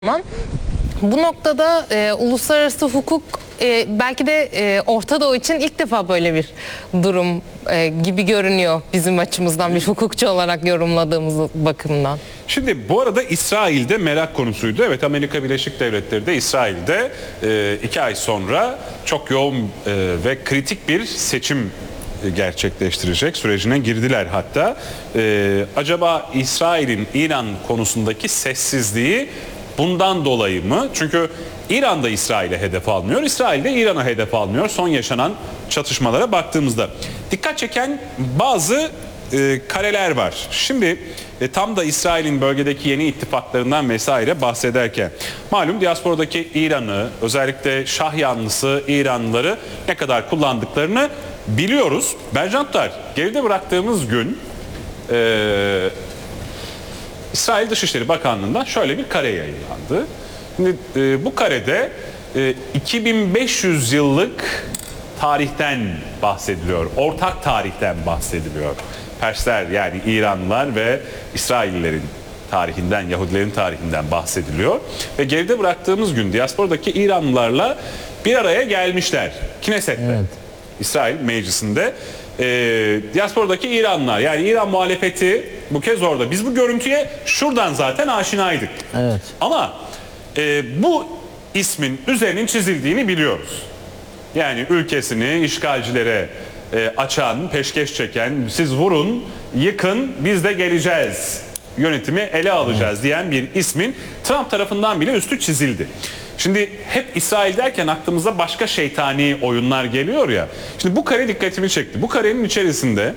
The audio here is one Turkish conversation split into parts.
zaman. Bu noktada uluslararası hukuk belki de Orta Doğu için ilk defa böyle bir durum gibi görünüyor bizim açımızdan, bir hukukçu olarak yorumladığımız bakımdan. Şimdi bu arada İsrail'de merak konusuydu. Evet, Amerika Birleşik Devletleri de İsrail'de 2 ay sonra çok yoğun ve kritik bir seçim gerçekleştirecek sürecine girdiler hatta. Acaba İsrail'in İran konusundaki sessizliği bundan dolayı mı? Çünkü İran da İsrail'e hedef almıyor, İsrail de İran'a hedef almıyor son yaşanan çatışmalara baktığımızda. Dikkat çeken bazı kareler var. Şimdi tam da İsrail'in bölgedeki yeni ittifaklarından vesaire bahsederken malum diasporadaki İran'ı, özellikle Şah yanlısı İranlıları ne kadar kullandıklarını biliyoruz. Bercantar, geride bıraktığımız gün İsrail Dışişleri Bakanlığı'ndan şöyle bir kare yayınlandı. Şimdi bu karede 2500 yıllık tarihten bahsediliyor. Ortak tarihten bahsediliyor. Persler, yani İranlılar ve İsraillilerin tarihinden, Yahudilerin tarihinden bahsediliyor. Ve geride bıraktığımız gün diasporadaki İranlılarla bir araya gelmişler. Knesset'te. Evet. İsrail meclisinde. Diasporadaki İranlılar, yani İran muhalefeti bu kez orada. Biz bu görüntüye şuradan zaten aşinaydık. Evet. Ama bu ismin üzerinin çizildiğini biliyoruz. Yani ülkesini işgalcilere açan, peşkeş çeken, siz vurun, yıkın, biz de geleceğiz, yönetimi ele alacağız diyen bir ismin Trump tarafından bile üstü çizildi. Şimdi hep İsrail derken aklımıza başka şeytani oyunlar geliyor ya. Şimdi bu kare dikkatimi çekti. Bu karenin içerisinde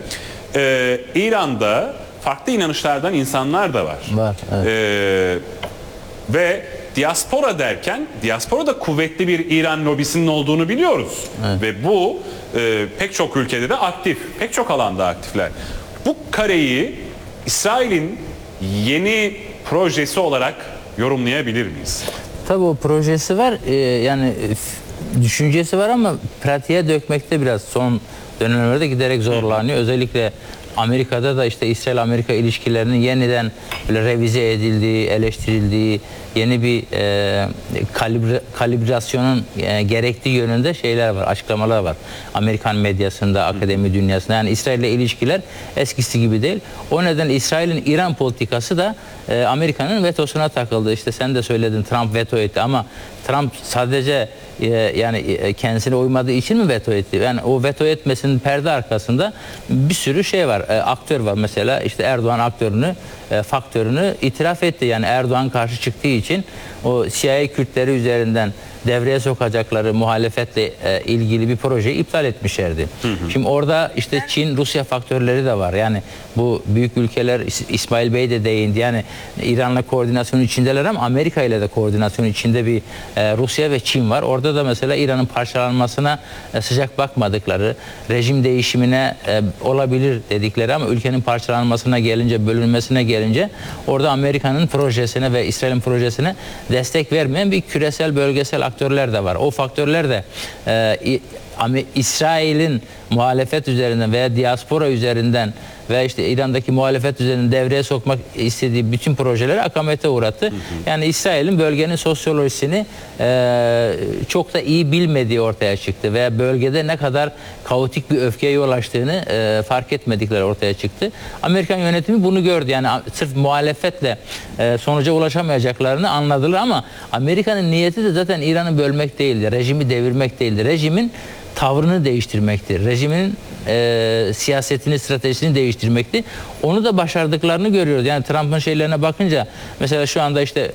İran'da farklı inanışlardan insanlar da var. Evet. Ve diaspora derken, diasporada kuvvetli bir İran lobisinin olduğunu biliyoruz. Evet. Ve bu pek çok ülkede de aktif, pek çok alanda aktifler. Bu kareyi İsrail'in yeni projesi olarak yorumlayabilir miyiz? Tabii o projesi var, yani düşüncesi var ama pratiğe dökmekte biraz son dönemlerde giderek zorlanıyor. Özellikle Amerika'da da işte İsrail-Amerika ilişkilerinin yeniden böyle revize edildiği, eleştirildiği, yeni bir kalibrasyonun gerektiği yönünde şeyler var, açıklamalar var. Amerikan medyasında, akademi dünyasında, yani İsrail'le ilişkiler eskisi gibi değil. O nedenle İsrail'in İran politikası da Amerika'nın vetosuna takıldı. İşte sen de söyledin, Trump veto etti ama Trump sadece yani kendisine uymadığı için mi veto etti? Yani o veto etmesinin perde arkasında bir sürü şey var. Aktör var mesela, işte Erdoğan faktörünü itiraf etti. Yani Erdoğan karşı çıktığı için o CIA Kürtleri üzerinden devreye sokacakları muhalefetle ilgili bir projeyi iptal etmişlerdi. Şimdi orada işte Çin, Rusya faktörleri de var. Yani bu büyük ülkeler, İsmail Bey de değindi. Yani İran'la koordinasyon içindeler ama Amerika ile de koordinasyon içinde bir Rusya ve Çin var. Orada da mesela İran'ın parçalanmasına sıcak bakmadıkları, rejim değişimine olabilir dedikleri ama ülkenin parçalanmasına gelince, bölünmesine gelince orada Amerika'nın projesine ve İsrail'in projesine destek vermeyen bir küresel, bölgesel aktörler de var. O faktörler de İsrail'in muhalefet üzerinden veya diaspora üzerinden ve işte İran'daki muhalefet üzerinden devreye sokmak istediği bütün projeleri akamete uğrattı. Yani İsrail'in bölgenin sosyolojisini çok da iyi bilmediği ortaya çıktı ve bölgede ne kadar kaotik bir öfkeye yol açtığını fark etmedikleri ortaya çıktı. Amerikan yönetimi bunu gördü. Yani sırf muhalefetle sonuca ulaşamayacaklarını anladılar ama Amerika'nın niyeti de zaten İran'ı bölmek değildi, rejimi devirmek değildi. Rejimin tavrını değiştirmektir. Rejimin siyasetini, stratejisini değiştirmekti. Onu da başardıklarını görüyoruz. Yani Trump'ın şeylerine bakınca mesela şu anda işte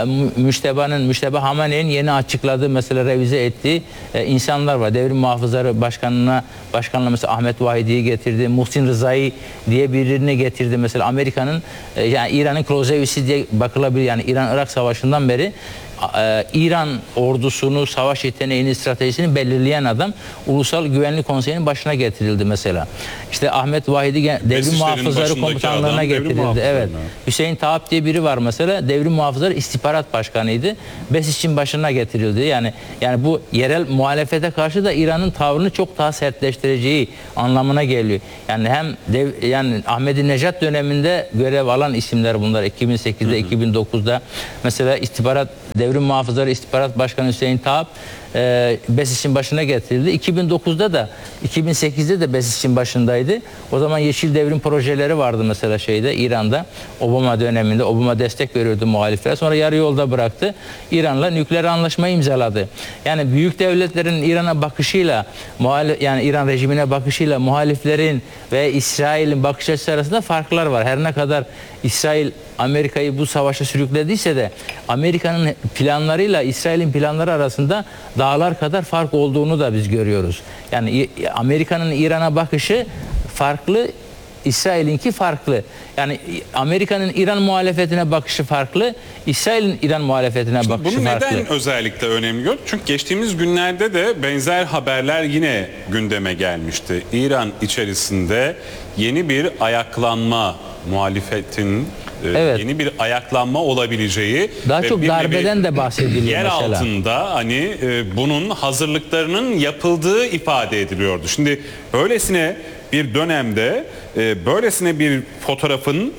Müşteba Hamane'nin yeni açıkladığı, mesela revize ettiği insanlar var. Devrim Muhafızları Başkanlığına mesela Ahmet Vahidi'yi getirdi. Muhsin Rıza'yı diye birini getirdi. Mesela Amerika'nın yani İran'ın Klozevisi diye bakılabilir. Yani İran-Irak Savaşı'ndan beri İran ordusunu, savaş yeteneğini, stratejisini belirleyen adam Ulusal Güvenlik Konseyi'nin başına getirildi mesela. İşte Ahmet Vahidi Devrim Besişlerin Muhafızları başındaki Komutanlığı'na adam devrim getirildi. muhafızları. Evet. Hüseyin Taap diye biri var mesela. Devrim Muhafızları İstihbarat Başkanıydı. Besiş'in başına getirildi. Yani bu yerel muhalefete karşı da İran'ın tavrını çok daha sertleştireceği anlamına geliyor. Yani yani Ahmadinejad döneminde görev alan isimler bunlar. 2008'de, 2009'da mesela Devrim Muhafızları İstihbarat Başkanı Hüseyin Taap Besiş'in başına getirildi. 2009'da da 2008'de de Besiş'in başındaydı. O zaman Yeşil Devrim projeleri vardı mesela İran'da. Obama döneminde Obama destek veriyordu muhaliflere. Sonra yarı yolda bıraktı. İran'la nükleer anlaşma imzaladı. Yani büyük devletlerin İran'a bakışıyla yani İran rejimine bakışıyla muhaliflerin ve İsrail'in bakış açısı arasında farklar var. Her ne kadar İsrail Amerika'yı bu savaşa sürüklediyse de Amerika'nın planlarıyla İsrail'in planları arasında dağlar kadar fark olduğunu da biz görüyoruz. Yani Amerika'nın İran'a bakışı farklı, İsrail'inki farklı. Yani Amerika'nın İran muhalefetine bakışı farklı, İsrail'in İran muhalefetine bakışı Bunu farklı. neden özellikle önemli gördük? Çünkü geçtiğimiz günlerde de benzer haberler yine gündeme gelmişti. İran içerisinde yeni bir ayaklanma, muhalefetin Evet. yeni bir ayaklanma olabileceği Daha ve çok bir darbeden de bahsediliyor yer mesela. altında hani bunun hazırlıklarının yapıldığı ifade ediliyordu. Şimdi böylesine bir dönemde böylesine bir fotoğrafın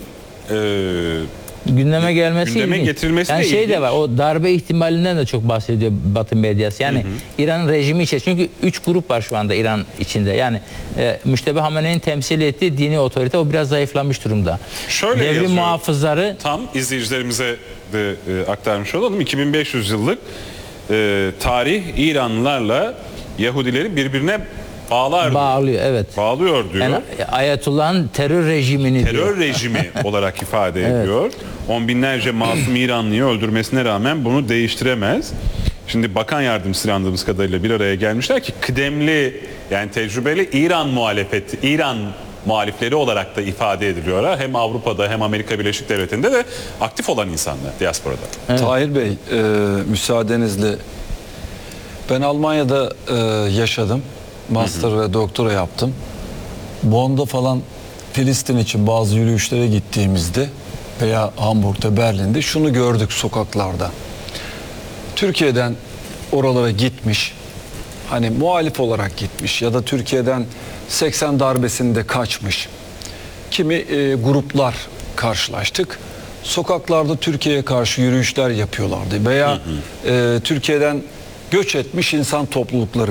gündeme gelmesi gündeme ilginç. getirilmesi yani de şey de ilginç. var, o darbe ihtimalinden de çok bahsediyor Batı medyası. Yani İran'ın rejimi içerisinde, çünkü 3 grup var şu anda İran içinde. Yani Müştebih Hamene'nin temsil ettiği dini otorite o biraz zayıflamış durumda. Şöyle Devrim yazıyor. muhafızları Tam izleyicilerimize de aktarmış olalım. 2500 yıllık tarih İranlılarla Yahudileri birbirine bağlıyor, evet. bağlıyor diyor. Yani Ayetullah'ın terör rejimini diyor. Terör rejimi olarak ifade ediyor. On binlerce masum İranlıyı öldürmesine rağmen bunu değiştiremez. Şimdi bakan yardımcısı andığımız kadarıyla bir araya gelmişler ki kıdemli, yani tecrübeli İran muhalifleri olarak da ifade ediliyorlar. Hem Avrupa'da hem Amerika Birleşik Devletleri'nde de aktif olan insanlar diasporada. Evet. Tahir Bey, müsaadenizle ben Almanya'da yaşadım. Master ve doktora yaptım. Bonn'da falan Filistin için bazı yürüyüşlere gittiğimizde veya Hamburg'da, Berlin'de şunu gördük sokaklarda. Türkiye'den oralara gitmiş, hani muhalif olarak gitmiş ya da Türkiye'den 80 darbesinde kaçmış kimi gruplar karşılaştık. Sokaklarda Türkiye'ye karşı yürüyüşler yapıyorlardı veya Türkiye'den göç etmiş insan toplulukları.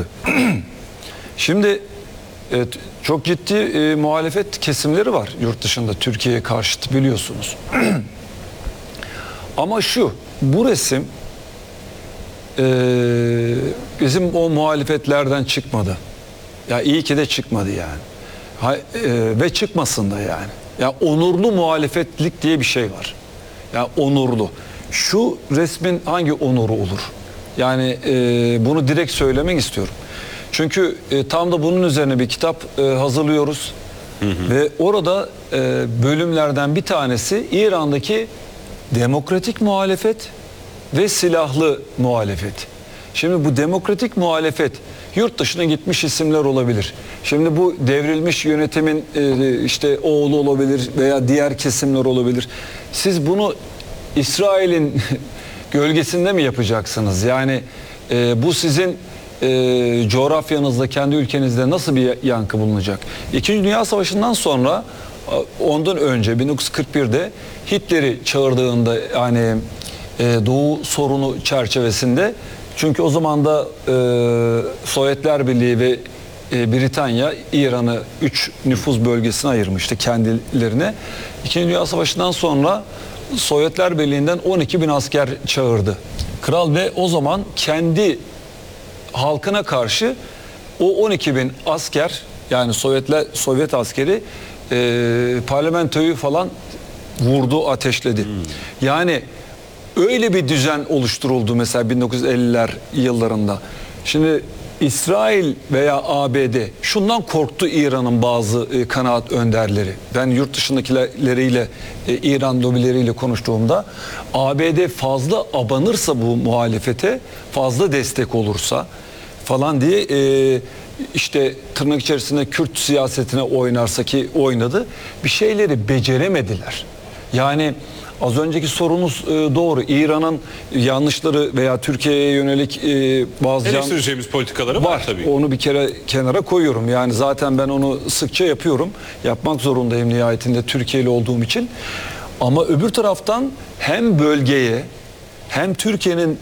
Şimdi çok ciddi muhalefet kesimleri var yurt dışında Türkiye'ye karşıt, biliyorsunuz. Ama bu resim bizim o muhalefetlerden çıkmadı. Ya iyi ki de çıkmadı yani. Ve çıkmasın da yani. Ya onurlu muhalefetlik diye bir şey var. Ya onurlu. Şu resmin hangi onuru olur? Yani bunu direkt söylemek istiyorum. Çünkü tam da bunun üzerine bir kitap hazırlıyoruz. Ve orada bölümlerden bir tanesi İran'daki demokratik muhalefet ve silahlı muhalefet. Şimdi bu demokratik muhalefet yurt dışına gitmiş isimler olabilir. Şimdi bu devrilmiş yönetimin işte oğlu olabilir veya diğer kesimler olabilir. Siz bunu İsrail'in gölgesinde mi yapacaksınız? Yani bu sizin coğrafyanızda, kendi ülkenizde nasıl bir yankı bulunacak? İkinci Dünya Savaşı'ndan sonra, ondan önce 1941'de Hitler'i çağırdığında, yani Doğu sorunu çerçevesinde, çünkü o zaman da Sovyetler Birliği ve Britanya İran'ı 3 nüfuz bölgesine ayırmıştı kendilerine. İkinci Dünya Savaşı'ndan sonra Sovyetler Birliği'nden 12.000 asker çağırdı. Kral ve o zaman kendi halkına karşı o 12.000 asker, yani Sovyet askeri parlamentoyu falan vurdu, ateşledi. Yani öyle bir düzen oluşturuldu mesela 1950'ler yıllarında. Şimdi İsrail veya ABD şundan korktu İran'ın bazı kanaat önderleri. Ben yurt dışındakileriyle İran lobileriyle konuştuğumda ABD fazla abanırsa bu muhalefete, fazla destek olursa falan diye işte tırnak içerisinde Kürt siyasetine oynarsa ki oynadı, bir şeyleri beceremediler. Yani az önceki sorunuz doğru. İran'ın yanlışları veya Türkiye'ye yönelik bazı Eleştireceğimiz politikaları var tabii. Onu bir kere kenara koyuyorum. Yani zaten ben onu sıkça yapıyorum. Yapmak zorundayım nihayetinde Türkiye'li olduğum için. Ama öbür taraftan hem bölgeye hem Türkiye'nin